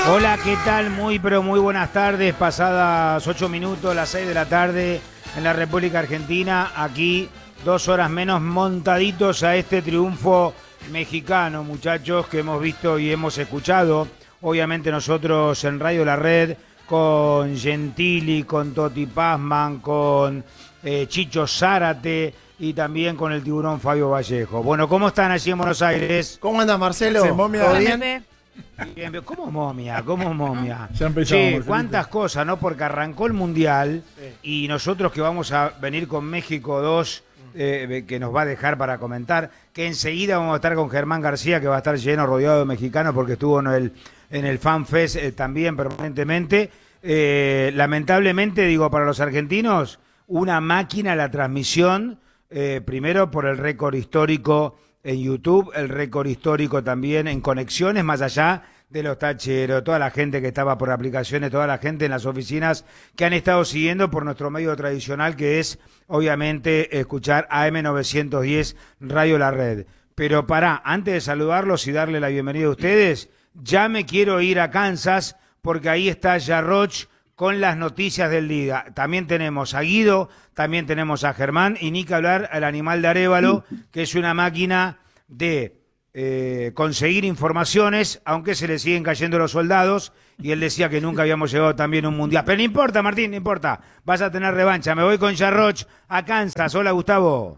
Hola, ¿qué tal? Muy, pero muy buenas tardes. Pasadas 8 minutos, las 6 de la tarde en la República Argentina. Aquí, 2 horas menos, montaditos a este triunfo mexicano, muchachos, que hemos visto y hemos escuchado. Obviamente nosotros en Radio La Red, con Gentili, con Toti Pazman, con Chicho Zárate y también con el tiburón Fabio Vallejo. Bueno, ¿cómo están allí en Buenos Aires? ¿Cómo andas, Marcelo? ¿Todo bien? Bien, ¿cómo momia? ¿Cómo momia? Ya empezamos, Che, Marcelito. cuántas cosas, ¿no? Porque arrancó el Mundial y nosotros que vamos a venir con México 2, que nos va a dejar para comentar, que enseguida vamos a estar con Germán García, que va a estar lleno, rodeado de mexicanos, porque estuvo en el Fan Fest también permanentemente. Lamentablemente, digo, para los argentinos, una máquina la transmisión, primero por el récord histórico en YouTube, el récord histórico también en conexiones, más allá de los tacheros, toda la gente que estaba por aplicaciones, toda la gente en las oficinas que han estado siguiendo por nuestro medio tradicional, que es, obviamente, escuchar AM910 Radio La Red. Pero antes de saludarlos y darle la bienvenida a ustedes, ya me quiero ir a Kansas, porque ahí está Yarroch con las noticias del día. También tenemos a Guido, también tenemos a Germán, y ni que hablar al animal de Arévalo, que es una máquina de conseguir informaciones, aunque se le siguen cayendo los soldados, y él decía que nunca habíamos llegado también a un mundial. Pero no importa, Martín, no importa, vas a tener revancha. Me voy con Yarroch a Kansas. Hola, Gustavo.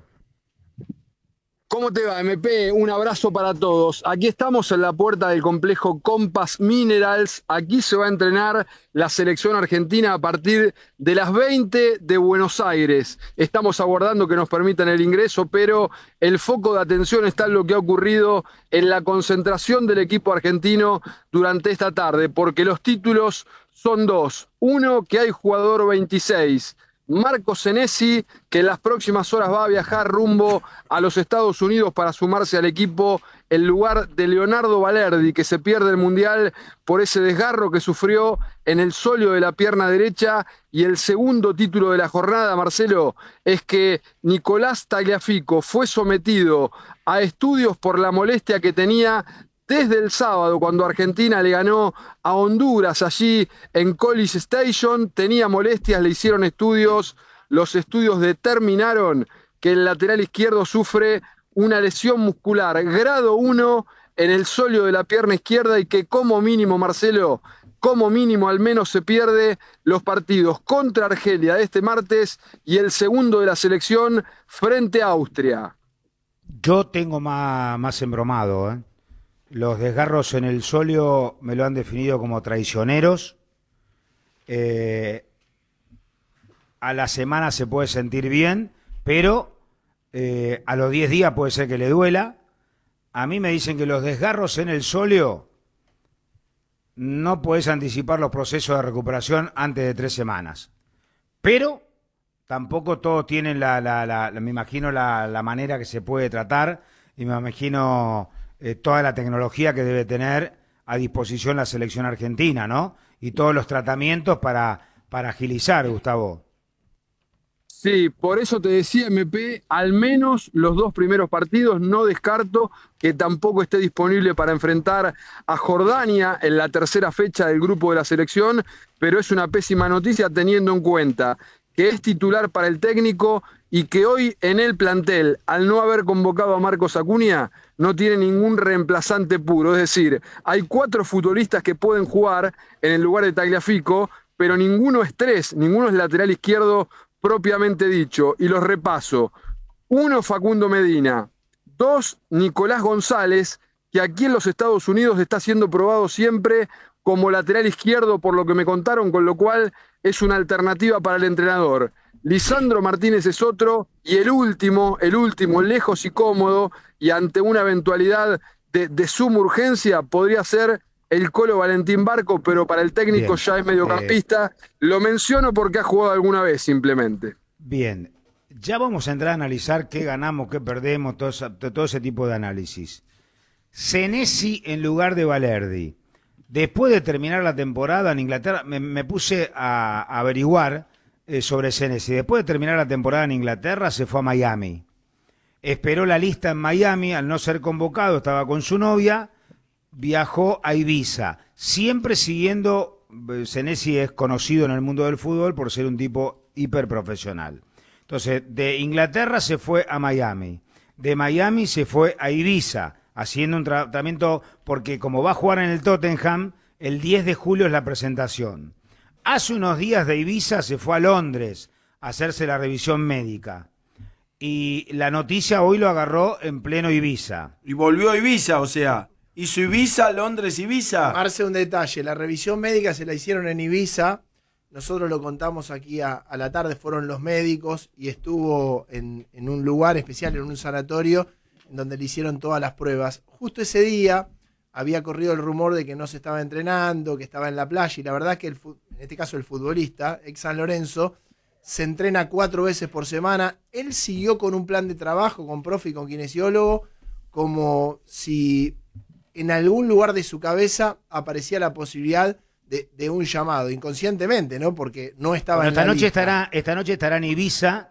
¿Cómo te va, MP? Un abrazo para todos. Aquí estamos en la puerta del complejo Compass Minerals. Aquí se va a entrenar la selección argentina a partir de las 20 de Buenos Aires. Estamos aguardando que nos permitan el ingreso, pero el foco de atención está en lo que ha ocurrido en la concentración del equipo argentino durante esta tarde, porque los títulos son dos. Uno, que hay jugador 26. Marco Senesi, que en las próximas horas va a viajar rumbo a los Estados Unidos para sumarse al equipo en lugar de Leonardo Balerdi, que se pierde el Mundial por ese desgarro que sufrió en el sóleo de la pierna derecha. Y el segundo título de la jornada, Marcelo, es que Nicolás Tagliafico fue sometido a estudios por la molestia que tenía desde el sábado, cuando Argentina le ganó a Honduras allí en College Station. Tenía molestias, le hicieron estudios. Los estudios determinaron que el lateral izquierdo sufre una lesión muscular grado 1 en el sóleo de la pierna izquierda, y que como mínimo, Marcelo, como mínimo al menos se pierde los partidos contra Argelia de este martes y el segundo de la selección frente a Austria. Yo tengo más embromado, ¿eh? Los desgarros en el sóleo me lo han definido como traicioneros. A la semana se puede sentir bien, pero a los 10 días puede ser que le duela. A mí me dicen que los desgarros en el sóleo no puedes anticipar los procesos de recuperación antes de 3 semanas. Pero tampoco todos tienen me imagino la manera que se puede tratar, y me imagino toda la tecnología que debe tener a disposición la selección argentina, ¿no? Y todos los tratamientos para agilizar, Gustavo. Sí, por eso te decía, MP, al menos los 2 primeros partidos. No descarto que tampoco esté disponible para enfrentar a Jordania en la tercera fecha del grupo de la selección, pero es una pésima noticia teniendo en cuenta que es titular para el técnico y que hoy en el plantel, al no haber convocado a Marcos Acuña, no tiene ningún reemplazante puro. Es decir, hay 4 futbolistas que pueden jugar en el lugar de Tagliafico, pero ninguno es 3, ninguno es lateral izquierdo propiamente dicho. Y los repaso: 1, Facundo Medina; 2, Nicolás González, que aquí en los Estados Unidos está siendo probado siempre como lateral izquierdo, por lo que me contaron, con lo cual es una alternativa para el entrenador. Lisandro Martínez es otro, y el último, lejos y cómodo, y ante una eventualidad de suma urgencia, podría ser el Colo Valentín Barco, pero para el técnico Bien. ya es mediocampista. Lo menciono porque ha jugado alguna vez simplemente. Bien, ya vamos a entrar a analizar qué ganamos, qué perdemos, todo ese tipo de análisis. Senesi en lugar de Balerdi. Después de terminar la temporada en Inglaterra, me puse a averiguar sobre Senesi. Después de terminar la temporada en Inglaterra, se fue a Miami. Esperó la lista en Miami, al no ser convocado, estaba con su novia. viajó a Ibiza, siempre siguiendo, Senesi es conocido en el mundo del fútbol por ser un tipo hiperprofesional. Entonces, de Inglaterra se fue a Miami, de Miami se fue a Ibiza, haciendo un tratamiento, porque como va a jugar en el Tottenham, el 10 de julio es la presentación. Hace unos días de Ibiza se fue a Londres a hacerse la revisión médica. Y la noticia hoy lo agarró en pleno Ibiza. Y volvió a Ibiza, o sea, hizo Ibiza, Londres, Ibiza. Marce, un detalle, la revisión médica se la hicieron en Ibiza, nosotros lo contamos aquí a la tarde, fueron los médicos y estuvo en un lugar especial, en un sanatorio, en donde le hicieron todas las pruebas. Justo ese día había corrido el rumor de que no se estaba entrenando, que estaba en la playa, y la verdad es que en este caso el futbolista, ex San Lorenzo, se entrena 4 veces por semana. Él siguió con un plan de trabajo, con profe y con kinesiólogo, como si en algún lugar de su cabeza aparecía la posibilidad de un llamado, inconscientemente, ¿no? Porque no estaba en la lista. Esta noche estará en Ibiza,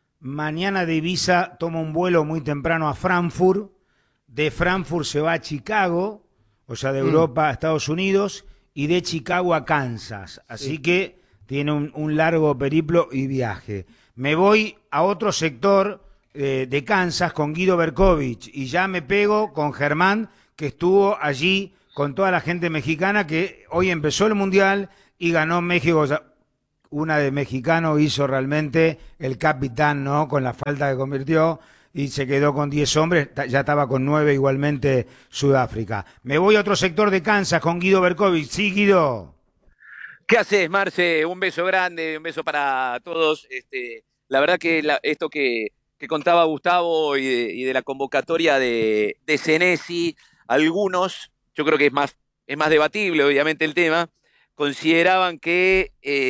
mañana de Ibiza toma un vuelo muy temprano a Frankfurt, de Frankfurt se va a Chicago, o sea, de Europa a Estados Unidos, y de Chicago a Kansas. Así que tiene un largo periplo y viaje. Me voy a otro sector de Kansas con Guido Berkovich y ya me pego con Germán, que estuvo allí con toda la gente mexicana, que hoy empezó el Mundial y ganó México. O sea, una de mexicano hizo realmente el capitán, ¿no? Con la falta que convirtió y se quedó con 10 hombres, ya estaba con 9 igualmente Sudáfrica. Me voy a otro sector de Kansas con Guido Berkovich. Sí, Guido. ¿Qué haces, Marce? Un beso grande, un beso para todos. La verdad que esto que contaba Gustavo y de la convocatoria de Senesi, algunos, yo creo que es más debatible obviamente el tema, consideraban que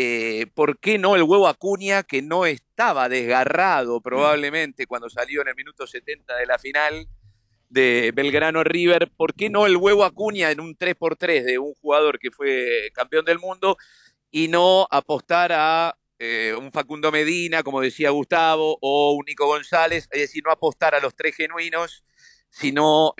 ¿por qué no el huevo Acuña, que no estaba desgarrado probablemente cuando salió en el minuto 70 de la final de Belgrano River? ¿Por qué no el huevo Acuña en un 3x3 de un jugador que fue campeón del mundo y no apostar a un Facundo Medina, como decía Gustavo, o un Nico González? Es decir, no apostar a los 3 genuinos, sino,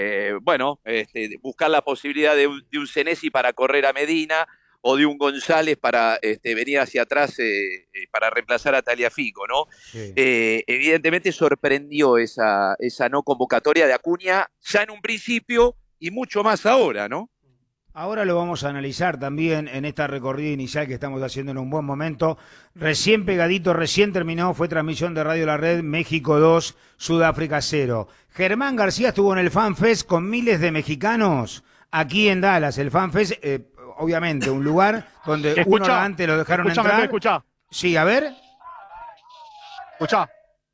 buscar la posibilidad de un Senesi para correr a Medina o de un González para venir hacia atrás para reemplazar a Tagliafico, ¿no? Sí. Evidentemente sorprendió esa no convocatoria de Acuña ya en un principio y mucho más ahora, ¿no? Ahora lo vamos a analizar también en esta recorrida inicial que estamos haciendo en un buen momento. Recién pegadito, recién terminó, fue transmisión de Radio La Red, México 2, Sudáfrica 0. Germán García estuvo en el FanFest con miles de mexicanos aquí en Dallas. El FanFest, obviamente, un lugar donde una hora antes lo dejaron entrar. Escuchá. Sí, a ver. Escuchá.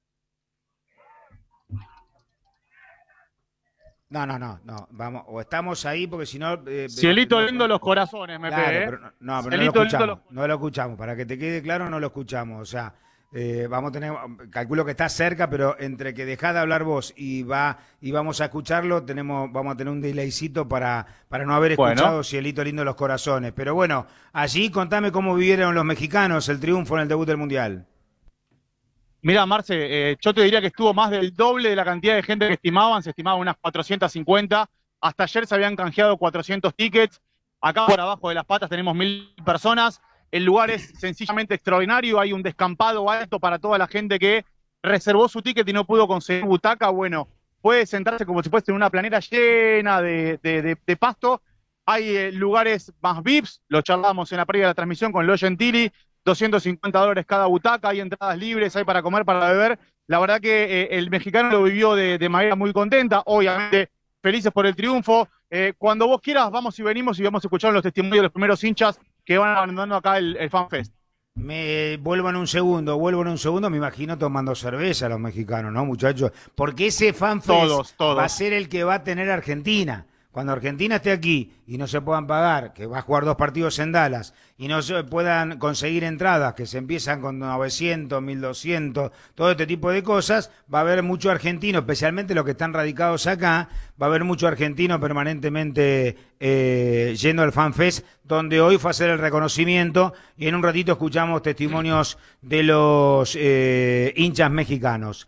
No. Vamos, o estamos ahí porque si no. Cielito lindo los corazones, me claro, pegué. pero no lo Cielito escuchamos. No lo escuchamos. Para que te quede claro, no lo escuchamos. O sea, vamos a tener. Calculo que está cerca, pero entre que dejás de hablar vos y vamos a escucharlo, vamos a tener un delaycito para no haber escuchado Cielito lindo los corazones. Pero bueno, allí contame cómo vivieron los mexicanos el triunfo en el debut del Mundial. Mirá, Marce, yo te diría que estuvo más del doble de la cantidad de gente que estimaban, se estimaban unas 450, hasta ayer se habían canjeado 400 tickets, acá por abajo de las patas tenemos 1000 personas, el lugar es sencillamente extraordinario, hay un descampado alto para toda la gente que reservó su ticket y no pudo conseguir butaca, bueno, puede sentarse como si fuese en una planera llena de pasto, hay lugares más VIPs, lo charlamos en la previa de la transmisión con Lo Gentili, $250 cada butaca, hay entradas libres, hay para comer, para beber. La verdad que el mexicano lo vivió de manera muy contenta, obviamente felices por el triunfo. Cuando vos quieras, vamos y venimos y vamos a escuchar los testimonios de los primeros hinchas que van abandonando acá el FanFest. Vuelvo en un segundo, me imagino tomando cerveza los mexicanos, ¿no, muchachos? Porque ese FanFest todos. va a ser el que va a tener Argentina. Cuando Argentina esté aquí y no se puedan pagar, que va a jugar 2 partidos en Dallas, y no se puedan conseguir entradas, que se empiezan con 900, 1200, todo este tipo de cosas, va a haber mucho argentino, especialmente los que están radicados acá, va a haber mucho argentino permanentemente yendo al FanFest, donde hoy fue a hacer el reconocimiento, y en un ratito escuchamos testimonios de los hinchas mexicanos.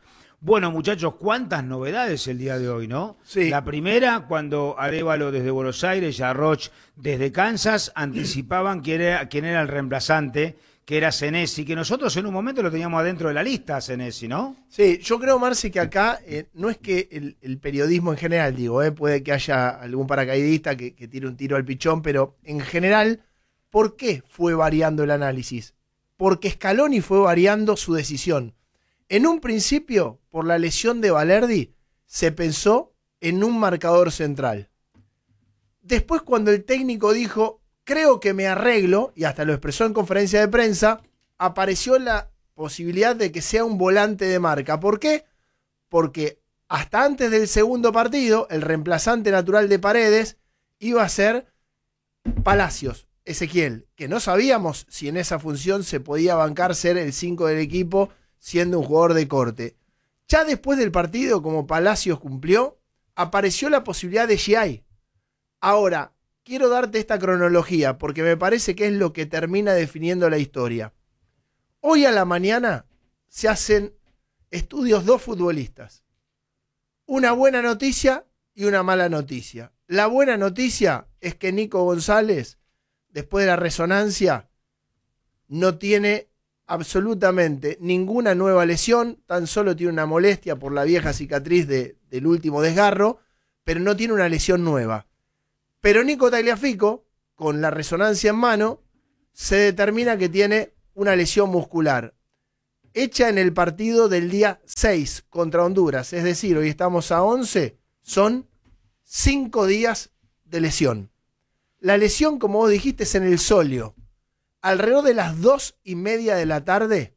Bueno, muchachos, cuántas novedades el día de hoy, ¿no? Sí. La primera, cuando Arévalo desde Buenos Aires y Arroch desde Kansas anticipaban quién era el reemplazante, que era Senesi, que nosotros en un momento lo teníamos adentro de la lista, Senesi, ¿no? Sí, yo creo, Marce, que acá no es que el periodismo en general, digo, puede que haya algún paracaidista que tire un tiro al pichón, pero en general, ¿por qué fue variando el análisis? Porque Scaloni fue variando su decisión. En un principio, por la lesión de Balerdi, se pensó en un marcador central. Después, cuando el técnico dijo, creo que me arreglo, y hasta lo expresó en conferencia de prensa, apareció la posibilidad de que sea un volante de marca. ¿Por qué? Porque hasta antes del segundo partido, el reemplazante natural de Paredes iba a ser Palacios, Ezequiel, que no sabíamos si en esa función se podía bancar ser el 5 del equipo siendo un jugador de corte. Ya después del partido, como Palacios cumplió, apareció la posibilidad de Giai. Ahora, quiero darte esta cronología porque me parece que es lo que termina definiendo la historia. Hoy a la mañana se hacen estudios 2 futbolistas. Una buena noticia y una mala noticia. La buena noticia es que Nico González, después de la resonancia, no tiene absolutamente ninguna nueva lesión, tan solo tiene una molestia por la vieja cicatriz del último desgarro, pero no tiene una lesión nueva. Pero Nico Tagliafico, con la resonancia en mano, se determina que tiene una lesión muscular, hecha en el partido del día 6 contra Honduras, es decir, hoy estamos a 11, son 5 días de lesión. La lesión, como vos dijiste, es en el sóleo. Alrededor de las 2:30 de la tarde,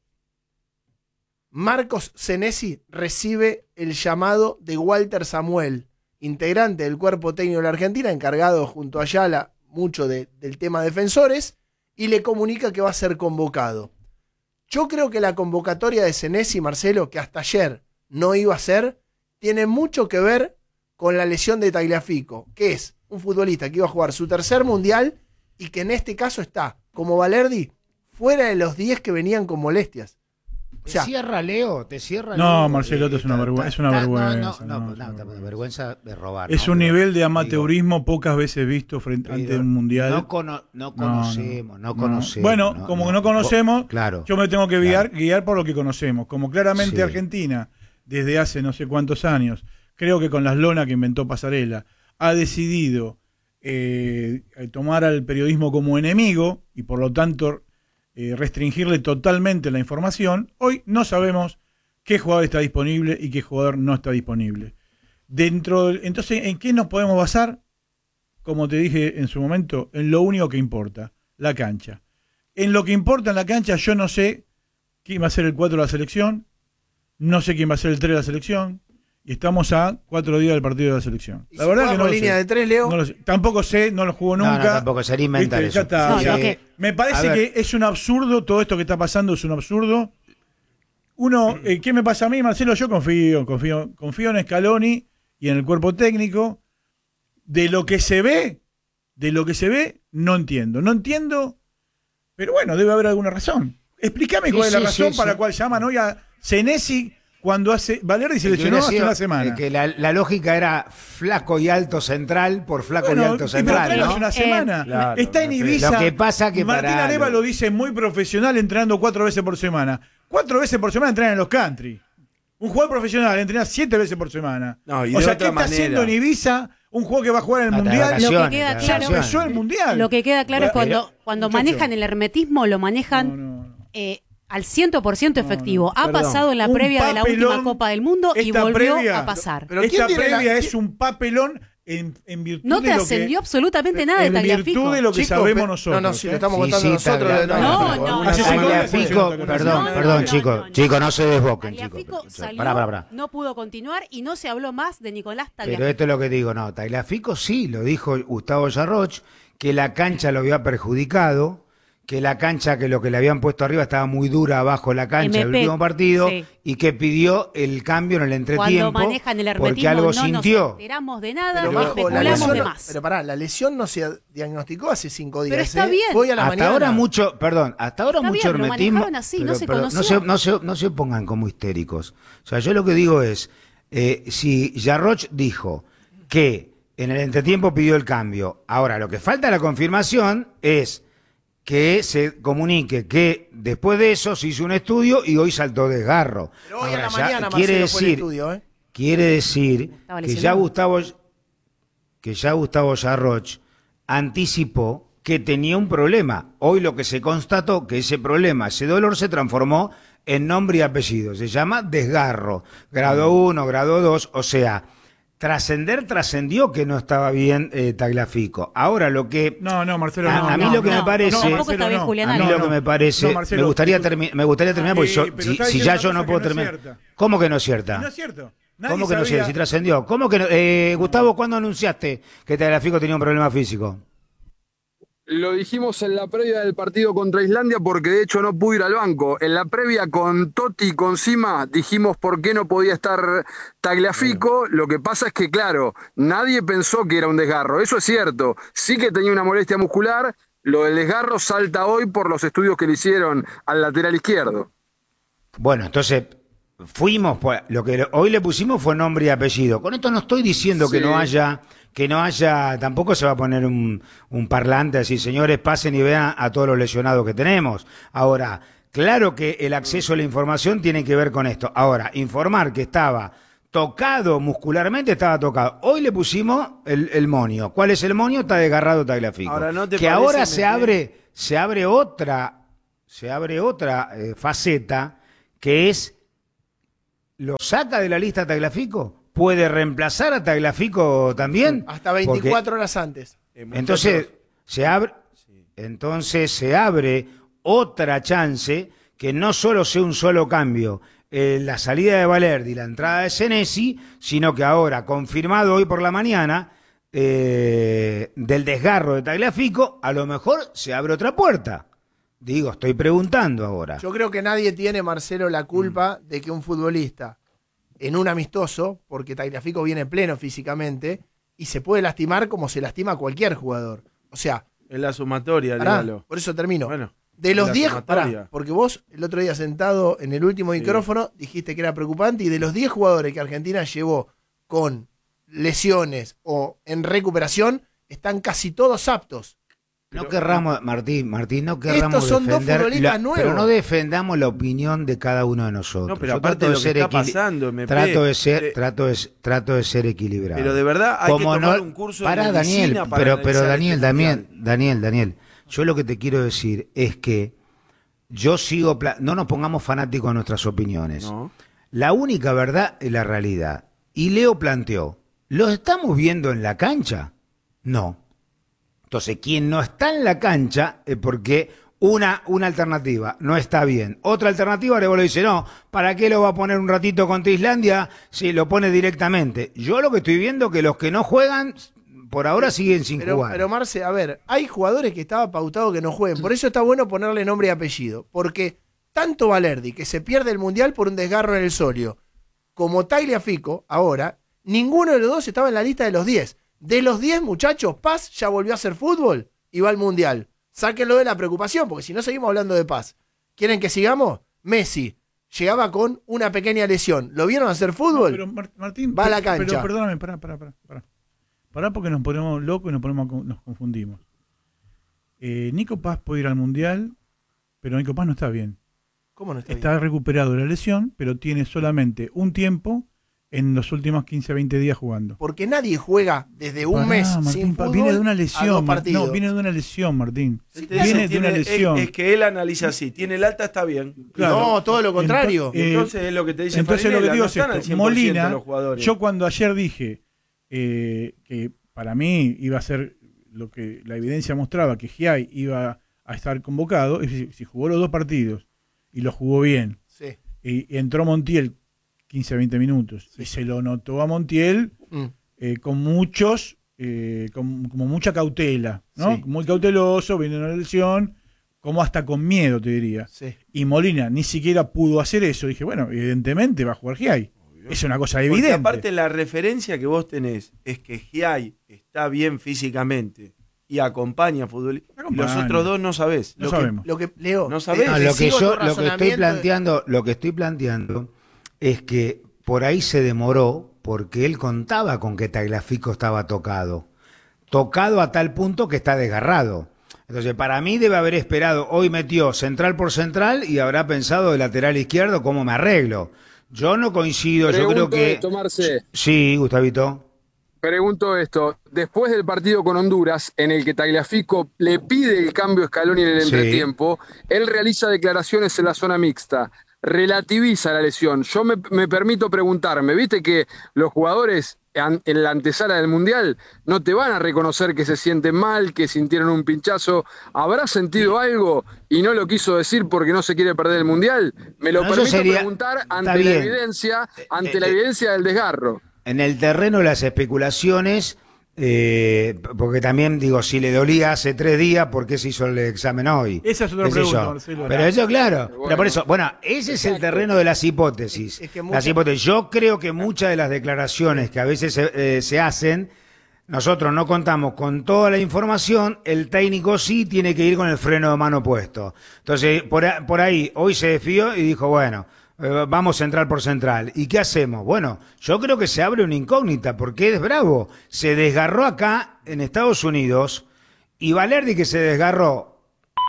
Marcos Senesi recibe el llamado de Walter Samuel, integrante del cuerpo técnico de la Argentina, encargado junto a Ayala mucho del tema defensores, y le comunica que va a ser convocado. Yo creo que la convocatoria de Senesi, Marcelo, que hasta ayer no iba a ser, tiene mucho que ver con la lesión de Tagliafico, que es un futbolista que iba a jugar su tercer mundial y que en este caso está, como Balerdi, fuera de los 10 que venían con molestias. O sea, ¿Te cierra Leo? No, Leo? Marcelo, esto es una vergüenza. Vergüenza de robar. Es ¿no? un Pero, nivel de amateurismo pocas veces visto ante un mundial. No conocemos. Bueno, como no conocemos, claro, yo me tengo que guiar por lo que conocemos. Como claramente Sí. Argentina, desde hace no sé cuántos años, creo que con las lonas que inventó Pasarela, ha decidido tomar al periodismo como enemigo y por lo tanto restringirle totalmente la información. Hoy no sabemos qué jugador está disponible y qué jugador no está disponible. Entonces, ¿en qué nos podemos basar? Como te dije en su momento, en lo único que importa, la cancha. En lo que importa en la cancha, yo no sé quién va a ser el 4 de la selección, no sé quién va a ser el 3 de la selección, y estamos a 4 días del partido de la selección. ¿y La si verdad juega que no con lo línea sé. de 3, Leo? No lo sé. Tampoco sé, no lo jugó nunca. No, tampoco sería inventar ¿Viste? Ya eso. está. No, O sea, lo que- me parece que es un absurdo, todo esto que está pasando es un absurdo. ¿Qué me pasa a mí, Marcelo? Yo confío en Scaloni y en el cuerpo técnico. De lo que se ve, no entiendo, pero bueno, debe haber alguna razón. Explícame cuál es la razón para la cual llaman hoy a Senesi cuando Balerdi se lesionó hace una semana. Que la lógica era flaco y alto central por flaco y alto central, pero ¿no? hace una semana. Claro, Está en Ibiza. Lo que pasa que Martín para- Areva lo dice muy profesional, entrenando 4 veces por semana. 4 veces por semana entrenan en los country. Un jugador profesional entrena 7 veces por semana. No, y o de sea, otra ¿qué está manera. haciendo en Ibiza un jugador que va a jugar en el Hasta Mundial? vacaciones, Lo que queda hasta Ya claro- vacaciones. empezó el Mundial. Lo que queda claro es Pero, cuando muchacho. manejan el hermetismo, lo manejan No. al 100% efectivo. Ha perdón. pasado en la Un previa de la última papelón, Copa del Mundo y esta volvió previa- a pasar. Pero Esta ¿quién tiene previa la- es un papelón en virtud No de te lo ascendió que, absolutamente nada de en Tagliafico. virtud de lo que Chicos, sabemos pero- nosotros. No, si lo ¿eh? estamos Sí, contando sí, nosotros. está de bien. No, Hace 5 días que Tagliafico, no, perdón, chicos, no se desboquen, Tagliafico chicos. salió, Pará. no pudo continuar y no se habló más de Nicolás Tagliafico. Pero esto es lo que digo, no, Tagliafico sí, lo dijo Gustavo Yarroch, que la cancha lo había perjudicado, que la cancha, que lo que le habían puesto arriba estaba muy dura abajo la cancha del MP, último partido, sí. y que pidió el cambio en el entretiempo. Cuando manejan el porque hermetismo algo no sintió. nos enteramos de nada, Pero, y Majo, la especulamos lesión, de más. pero pará, la lesión no se diagnosticó hace 5 días. Pero está bien. Hoy a la Hasta mañana. ahora mucho Está mucho bien, lo hermetismo. manejaron así, no se pero conoció. no se pongan como histéricos. O sea, yo lo que digo es, si Jarroch dijo que en el entretiempo pidió el cambio, ahora lo que falta la confirmación es que se comunique que después de eso se hizo un estudio y hoy saltó desgarro. Pero hoy Ahora, a la ya mañana quiere Marcelo fue el decir, estudio, quiere decir Estaba que lesionado. ya Gustavo Jarroch anticipó que tenía un problema. Hoy lo que se constató que ese problema, ese dolor se transformó en nombre y apellido. Se llama desgarro. Grado 1, grado 2, o sea, trascendió que no estaba bien Tagliafico. Ahora lo que... No, Marcelo, a mí lo que me parece... tampoco está bien Julián A mí Álvarez. lo que me parece... No, Marcelo, me gustaría terminar porque pero está si diciendo ya una yo no cosa puedo que no es terminar... cierta. ¿Cómo que no es cierta? No es cierto. Nadie ¿Cómo que no es sabía- cierta? Si trascendió. ¿Cómo que no? Gustavo, ¿cuándo anunciaste que Tagliafico tenía un problema físico? Lo dijimos en la previa del partido contra Islandia porque de hecho no pudo ir al banco. En la previa con Totti y con Sima dijimos por qué no podía estar Tagliafico. Lo que pasa es que, claro, nadie pensó que era un desgarro. Eso es cierto. Sí que tenía una molestia muscular. Lo del desgarro salta hoy por los estudios que le hicieron al lateral izquierdo. Bueno, entonces fuimos, pues, lo que hoy le pusimos fue nombre y apellido. Con esto no estoy diciendo Sí. que no haya, tampoco se va a poner un parlante así, señores, pasen y vean a todos los lesionados que tenemos. Ahora, claro que el acceso a la información tiene que ver con esto. Ahora, informar que estaba tocado muscularmente, estaba tocado. Hoy le pusimos el monio. ¿Cuál es el monio? Está desgarrado Tagliafico. Ahora, ¿no te que parece, ahora MP? se abre otra faceta, que es, lo saca de la lista Tagliafico, puede reemplazar a Tagliafico también. Hasta 24 horas antes. Entonces se abre otra chance, que no solo sea un solo cambio, la salida de Valerdi y la entrada de Senesi, sino que ahora, confirmado hoy por la mañana, del desgarro de Tagliafico, a lo mejor se abre otra puerta. Digo, estoy preguntando ahora. Yo creo que nadie tiene, Marcelo, la culpa de que un futbolista en un amistoso, porque Tagliafico viene pleno físicamente, y se puede lastimar como se lastima cualquier jugador. O sea, Es la sumatoria, pará, dígalo. por eso termino. Bueno, De los la 10, sumatoria. pará, porque vos el otro día sentado en el último micrófono dijiste que era preocupante, y de los 10 jugadores que Argentina llevó con lesiones o en recuperación, están casi todos aptos. No querramos, Martín, no querramos Estos son dos defender, futbolistas nuevos. pero no defendamos la opinión de cada uno de nosotros. No, pero Yo aparte trato lo que está equili- pasando, MP, trato de ser equilibrado. Pero de verdad hay Como que tomar un curso de Pará, medicina Daniel, para pero analizar Daniel, yo lo que te quiero decir es que yo sigo, no nos pongamos fanáticos de nuestras opiniones. No. La única verdad es la realidad. Y Leo planteó, ¿los estamos viendo en la cancha? No. Entonces, quien no está en la cancha es porque una alternativa no está bien. Otra alternativa, le dice, no, ¿para qué lo va a poner un ratito contra Islandia si lo pone directamente? Yo lo que estoy viendo es que los que no juegan, por ahora siguen sin jugar. Pero Marce, a ver, hay jugadores que estaba pautado que no jueguen. Por eso está bueno ponerle nombre y apellido. Porque tanto Valerdi, que se pierde el Mundial por un desgarro en el solio, como Tagliafico, ahora, ninguno de los dos estaba en la lista de los 10. De los 10 muchachos, Paz ya volvió a hacer fútbol y va al Mundial. Sáquenlo de la preocupación, porque si no seguimos hablando de Paz. ¿Quieren que sigamos? Messi llegaba con una pequeña lesión. ¿Lo vieron hacer fútbol? Pero Martín, va a la cancha. Pero perdóname, pará porque nos ponemos locos y nos confundimos. Nico Paz puede ir al Mundial, pero Nico Paz no está bien. ¿Cómo no está bien? Está recuperado de la lesión, pero tiene solamente un tiempo en los últimos 15 a 20 días jugando. Porque nadie juega desde un mes Martín, sin fútbol viene de una a lesión, dos partidos. no, viene de una lesión, Martín. Viene de una lesión. Es que él analiza así. Tiene el alta, está bien. Claro. No, todo lo contrario. Entonces es lo que te dice Entonces lo que Farinella, digo no es están al esto. 100% Molina, los jugadores. yo cuando ayer dije que para mí iba a ser lo que la evidencia mostraba, que Giai iba a estar convocado, es decir, si jugó los dos partidos y lo jugó bien, Sí. y entró Montiel 15 a 20 minutos, y se lo notó a Montiel con mucha cautela, ¿no? Sí. Muy cauteloso, viene una lesión, como hasta con miedo, te diría. Sí. Y Molina ni siquiera pudo hacer eso. Dije, bueno, evidentemente va a jugar Giai. Es una cosa Porque evidente. aparte la referencia que vos tenés es que Giai está bien físicamente y acompaña futbolista. Y los otros dos no sabés. No sabemos. Leo, no sabés. No, lo que sigo tu estoy razonamiento. lo que estoy planteando es que por ahí se demoró porque él contaba con que Tagliafico estaba tocado a tal punto que está desgarrado. Entonces, para mí debe haber esperado, hoy metió central por central y habrá pensado de lateral izquierdo cómo me arreglo. Yo no coincido, yo creo que... Esto, Marce. Sí, Gustavito. Pregunto esto, después del partido con Honduras, en el que Tagliafico le pide el cambio a Scaloni en el entretiempo, él realiza declaraciones en la zona mixta, relativiza la lesión. Yo me permito preguntarme, viste que los jugadores en la antesala del Mundial no te van a reconocer que se sienten mal, que sintieron un pinchazo. ¿Habrá sentido algo y no lo quiso decir porque no se quiere perder el Mundial? Me lo permito preguntar ante la evidencia, la evidencia del desgarro. En el terreno de las especulaciones, porque también digo, si le dolía hace 3 días, ¿por qué se hizo el examen hoy? Esa es otra pregunta, Marcelo. Pero eso, claro. Pero por eso, bueno, ese es el terreno de las hipótesis. Las hipótesis. Yo creo que muchas de las declaraciones que a veces se hacen, nosotros no contamos con toda la información, el técnico sí tiene que ir con el freno de mano puesto. Entonces, por ahí, hoy se desfió y dijo, bueno, vamos central por central. ¿Y qué hacemos? Bueno, yo creo que se abre una incógnita, porque es bravo. Se desgarró acá, en Estados Unidos, y Valerdi, que se desgarró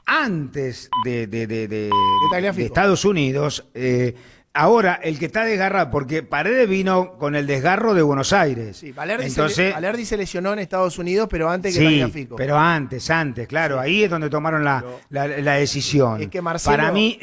antes de Estados Unidos, ahora el que está desgarrado, porque Paredes vino con el desgarro de Buenos Aires. Sí, Valerdi se lesionó en Estados Unidos, pero antes que Tagliafico. Pero antes, claro, sí. Ahí es donde tomaron la decisión. Es que Marcelo...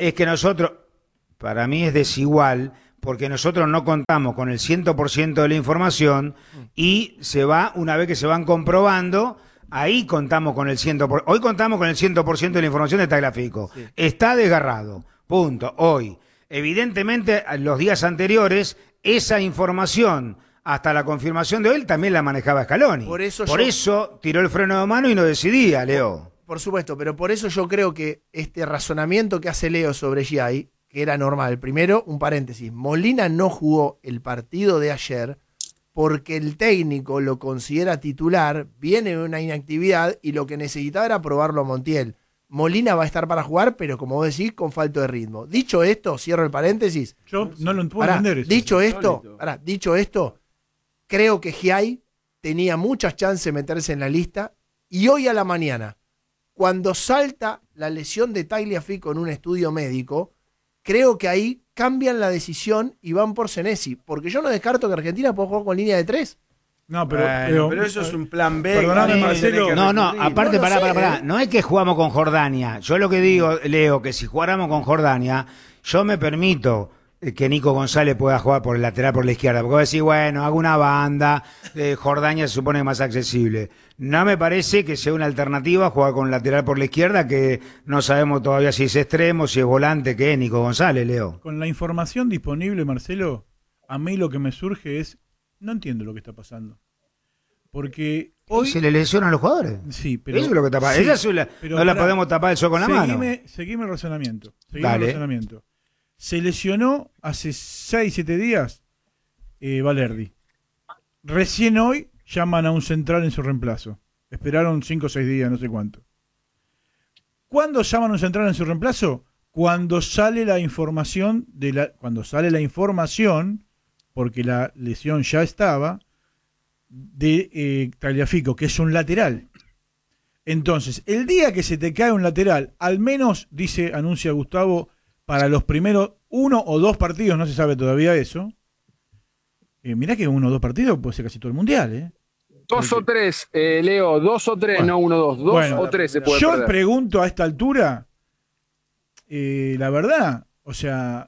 Para mí es desigual porque nosotros no contamos con el 100% de la información y una vez que se van comprobando, ahí contamos con el 100%. Hoy contamos con el 100% de la información de Tagliafico. Sí. Está desgarrado. Punto. Hoy. Evidentemente, los días anteriores, esa información, hasta la confirmación de hoy, también la manejaba Scaloni. Por eso tiró el freno de mano y no decidía, Leo. Por supuesto, pero por eso yo creo que este razonamiento que hace Leo sobre Giai, que era normal. Primero, un paréntesis. Molina no jugó el partido de ayer porque el técnico lo considera titular, viene de una inactividad y lo que necesitaba era probarlo a Montiel. Molina va a estar para jugar, pero como vos decís, con falta de ritmo. Dicho esto, cierro el paréntesis. Yo no lo puedo entender eso. Dicho esto, creo que Giai tenía muchas chances de meterse en la lista y hoy a la mañana, cuando salta la lesión de Tagliafico en un estudio médico, creo que ahí cambian la decisión y van por Senesi. Porque yo no descarto que Argentina pueda jugar con línea de 3. No, pero eso es un plan B. Perdóname, Marcelo. Aparte, pará. No es que jugamos con Jordania. Yo lo que digo, Leo, que si jugáramos con Jordania, yo me permito que Nico González pueda jugar por el lateral por la izquierda. Porque voy a decir, bueno, hago una banda, Jordania se supone más accesible. No me parece que sea una alternativa jugar con lateral por la izquierda, que no sabemos todavía si es extremo, si es volante, que es Nico González, Leo. Con la información disponible, Marcelo, a mí lo que me surge es, no entiendo lo que está pasando. Porque hoy... ¿Se le lesionan a los jugadores? Sí, pero... Eso es lo que tapa. No la podemos tapar el sol con la mano. Seguime el razonamiento. Se lesionó hace 6-7 días Valerdi. Recién hoy llaman a un central en su reemplazo. Esperaron 5 o 6 días, no sé cuánto. ¿Cuándo llaman a un central en su reemplazo? Cuando sale la información porque la lesión ya estaba, de Tagliafico, que es un lateral. Entonces, el día que se te cae un lateral, al menos, anuncia Gustavo, para los primeros 1 o 2 partidos, no se sabe todavía eso. Mirá que 1 o 2 partidos puede ser casi todo el Mundial, ¿eh? 2 o 3, Leo, 2 o 3, no 1 o 2. 2 o 3 se puede perder. Yo pregunto a esta altura, la verdad, o sea,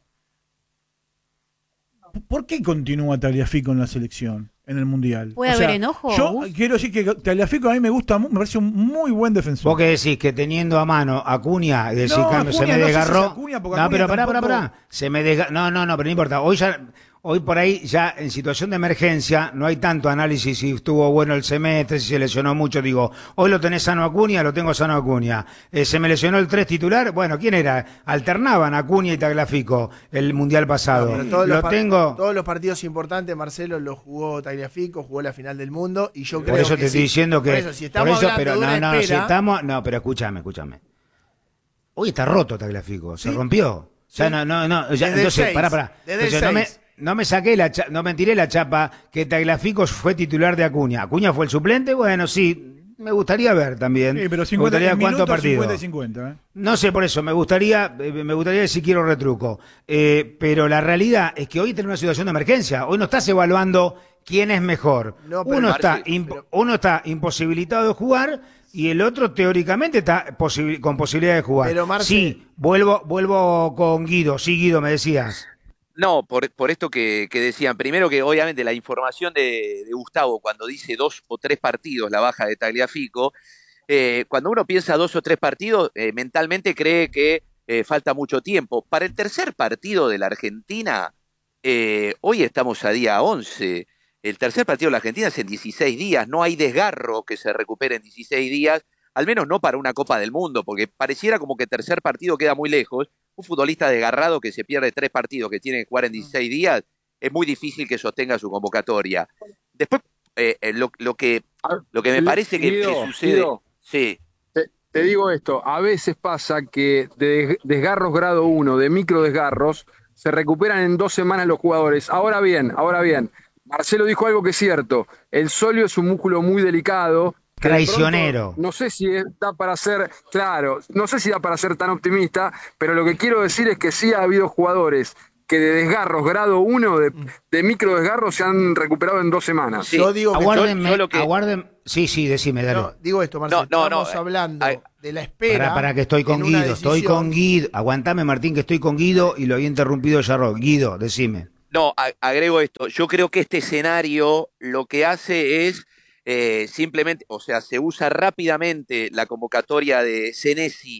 ¿por qué continúa Tagliafico en la selección, en el Mundial? ¿Puede haber enojo? Yo quiero decir que Tagliafico a mí me gusta, me parece un muy buen defensor. ¿Vos qué decís? Que teniendo a mano a Acuña, se me desgarró. No, pero pará. Se me desgarró. No, pero no importa. Hoy por ahí ya en situación de emergencia no hay tanto análisis si estuvo bueno el semestre, si se lesionó mucho. Digo, hoy lo tenés sano Acuña, lo tengo sano Acuña. Se me lesionó el 3 titular. Bueno, ¿quién era? Alternaban Acuña y Tagliafico el Mundial pasado. No, todos los partidos importantes, Marcelo, los jugó Tagliafico, jugó la final del mundo y yo creo que por eso te estoy diciendo que... Por eso, si estamos hablando de una espera... No, pero escúchame. Hoy está roto Tagliafico, se rompió. O sea, no, ya, entonces, pará. Entonces, no me tiré la chapa que Tagliafico fue titular de Acuña. ¿Acuña fue el suplente? Bueno, sí, me gustaría ver también. Sí, pero 50, me gustaría cuántos partidos. 50 y 50, No sé, por eso, me gustaría ver si quiero retruco. Pero la realidad es que hoy tenemos una situación de emergencia. Hoy no estás evaluando quién es mejor. No, uno está imposibilitado de jugar y el otro teóricamente está con posibilidad de jugar. Pero Marce... Sí, vuelvo con Guido. Sí, Guido, me decías. No, por esto que decían. Primero que obviamente la información de Gustavo cuando dice 2 o 3 partidos la baja de Tagliafico, cuando uno piensa 2 o 3 partidos, mentalmente cree que falta mucho tiempo. Para el tercer partido de la Argentina, hoy estamos a día 11. El tercer partido de la Argentina es en 16 días. No hay desgarro que se recupere en 16 días, al menos no para una Copa del Mundo, porque pareciera como que el tercer partido queda muy lejos. Un futbolista desgarrado que se pierde 3 partidos que tiene que jugar en 16 días, es muy difícil que sostenga su convocatoria. Después, lo que me parece que sucede... Guido, sí. Te digo esto, a veces pasa que de desgarros grado 1, de micro desgarros, se recuperan en 2 semanas los jugadores. Ahora bien, Marcelo dijo algo que es cierto, el sóleo es un músculo muy delicado. Traicionero. No sé si da para ser, no sé si da para ser tan optimista, pero lo que quiero decir es que sí ha habido jugadores que de desgarros grado 1, de micro desgarros, se han recuperado en 2 semanas. Sí. Yo digo que aguarden. Sí, decime, dale. No, digo esto, Marcelo, estamos hablando de la espera. Para que estoy con Guido, Aguantame, Martín, que estoy con Guido y lo había interrumpido Yarro. Guido, decime. No, agrego esto. Yo creo que este escenario lo que hace es simplemente, o sea, se usa rápidamente la convocatoria de Senesi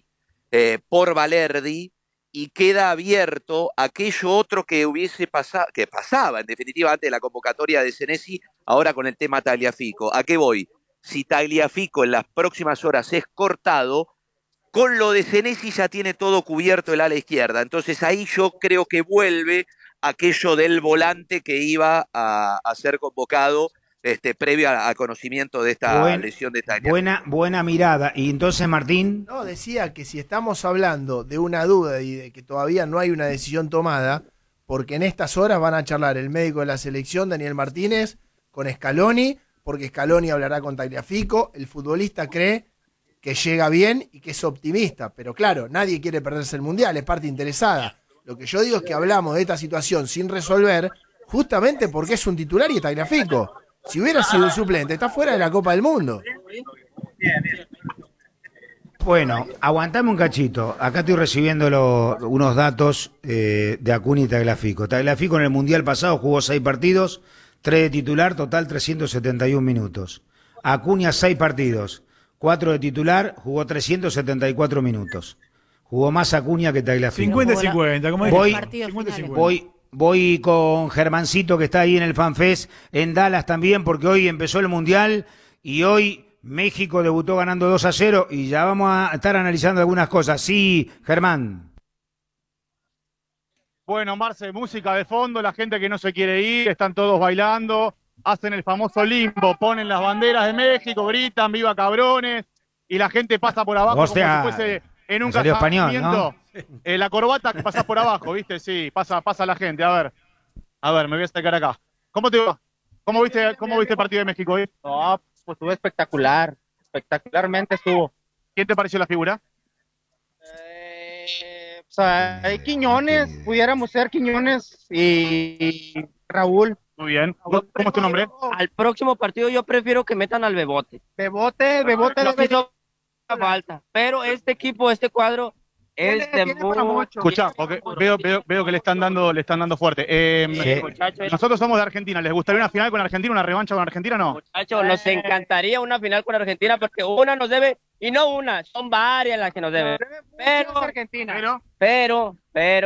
por Valerdi y queda abierto aquello otro que hubiese pasado, que pasaba en definitiva antes de la convocatoria de Senesi, ahora con el tema Tagliafico. ¿A qué voy? Si Tagliafico en las próximas horas es cortado, con lo de Senesi ya tiene todo cubierto el ala izquierda. Entonces ahí yo creo que vuelve aquello del volante que iba a ser convocado previo al conocimiento de esta lesión de Tagliafico. Buena mirada. Y entonces, Martín... No, decía que si estamos hablando de una duda y de que todavía no hay una decisión tomada, porque en estas horas van a charlar el médico de la selección, Daniel Martínez, con Scaloni, porque Scaloni hablará con Tagliafico. El futbolista cree que llega bien y que es optimista, pero claro, nadie quiere perderse el Mundial, es parte interesada. Lo que yo digo es que hablamos de esta situación sin resolver, justamente porque es un titular y es Tagliafico. Si hubiera sido un suplente, está fuera de la Copa del Mundo. Bueno, aguantame un cachito. Acá estoy recibiendo unos datos de Acuña y Tagliafico. Tagliafico en el Mundial pasado jugó 6 partidos, 3 de titular, total 371 minutos. Acuña 6 partidos, 4 de titular, jugó 374 minutos. Jugó más Acuña que Tagliafico. 50-50, como Voy con Germancito, que está ahí en el FanFest, en Dallas también, porque hoy empezó el Mundial y hoy México debutó ganando 2-0 y ya vamos a estar analizando algunas cosas. Sí, Germán. Bueno, Marce, música de fondo, la gente que no se quiere ir, están todos bailando, hacen el famoso limbo, ponen las banderas de México, gritan, viva cabrones, y la gente pasa por abajo como si fuese en un casamiento. Español, ¿no? La corbata que pasás por abajo, ¿viste? Sí, pasa la gente. A ver, me voy a acercar acá. ¿Cómo te va? ¿Cómo viste el partido de México hoy? No, pues estuvo espectacular. Espectacularmente estuvo. ¿Quién te pareció la figura? Hay Quiñones, pudiéramos ser Quiñones y Raúl. Muy bien. ¿Cómo es tu nombre? Al próximo partido yo prefiero que metan al Bebote. Bebote no hizo falta. Pero este equipo, este cuadro es de mucho. Escuchá, porque veo que le están dando fuerte. Nosotros somos de Argentina. ¿Les gustaría una final con Argentina, una revancha con Argentina o no? Muchachos, nos encantaría una final con Argentina porque una nos debe, y no una, son varias las que nos deben. Pero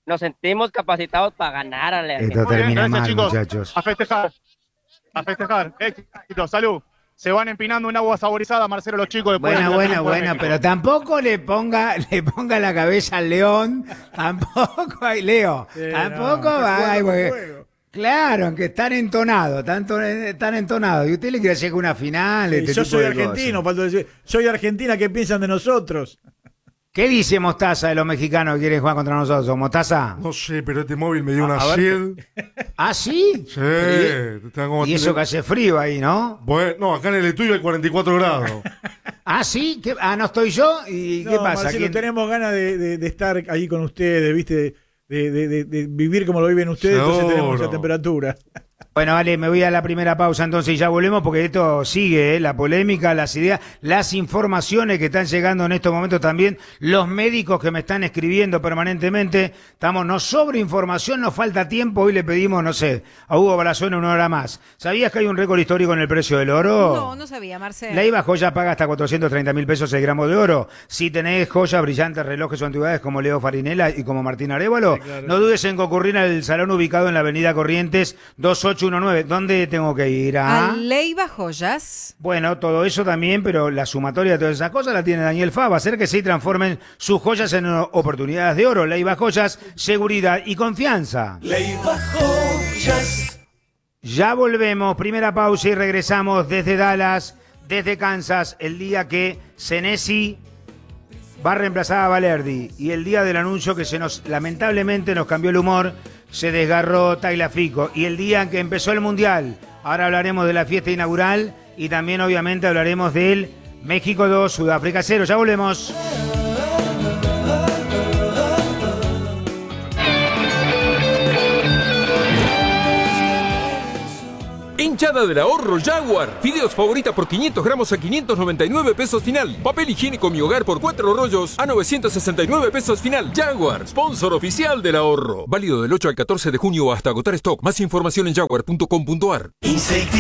nos sentimos capacitados para ganar a la Argentina. Esto termina Gracias, mal, chicos. muchachos. A festejar. A festejar. Éxito, salud. Se van empinando un agua saborizada, Marcelo, los chicos. Después Bueno, del bueno, triunfo de bueno, México. pero tampoco le ponga la cabeza al león. Tampoco, ay, Leo. Sí, Tampoco no, va. Ay, está porque- jugando con fuego. claro, que están entonados, tan entonados. Y usted le quiere hacer una final. Sí, este yo tipo soy de argentino, cosas. falta decir, soy de Argentina, ¿qué piensan de nosotros? ¿Qué dice Mostaza de los mexicanos que quieren jugar contra nosotros? ¿Mostaza? No sé, pero este móvil me dio una a ver. sed. ¿Ah, sí? Sí. Está como- Y eso que hace frío ahí, ¿no? Bueno, no, acá en el estudio hay 44 grados. ¿Ah, sí? ¿Qué? Ah, ¿no estoy yo? ¿Y qué No, pasa? Marcelo, ¿Quién- tenemos ganas de estar ahí con ustedes, ¿viste? De vivir como lo viven ustedes, entonces tenemos Seguro. mucha temperatura. Bueno, vale, me voy a la primera pausa, entonces y ya volvemos porque esto sigue, la polémica, las ideas, las informaciones que están llegando en estos momentos también, los médicos que me están escribiendo permanentemente, nos sobra información, nos falta tiempo, hoy le pedimos, no sé, a Hugo Balazona 1 hora más. ¿Sabías que hay un récord histórico en el precio del oro? No, no sabía, Marcelo. La IVA Joya paga hasta 430.000 pesos el gramo de oro. Si tenés joyas, brillantes, relojes o antigüedades como Leo Farinella y como Martín Arévalo, Sí, claro. no dudes en concurrir al salón ubicado en la avenida Corrientes 2819. ¿Dónde tengo que ir? A Leiva Joyas. Bueno, todo eso también, pero la sumatoria de todas esas cosas la tiene Daniel Fa. Va a hacer que se transformen sus joyas en oportunidades de oro. Leiva Joyas, seguridad y confianza. Leiva Joyas. Ya volvemos, primera pausa y regresamos desde Dallas, desde Kansas, el día que Senesi va a reemplazar a Valerdi y el día del anuncio que lamentablemente nos cambió el humor, se desgarró Tagliafico y el día en que empezó el Mundial. Ahora hablaremos de la fiesta inaugural y también obviamente hablaremos del México 2, Sudáfrica 0. Ya volvemos. Hinchada del ahorro Jaguar. Fideos favorita por 500 gramos a 599 pesos final. Papel higiénico Mi Hogar por 4 rollos a 969 pesos final. Jaguar, sponsor oficial del ahorro. Válido del 8 al 14 de junio hasta agotar stock. Más información en jaguar.com.ar.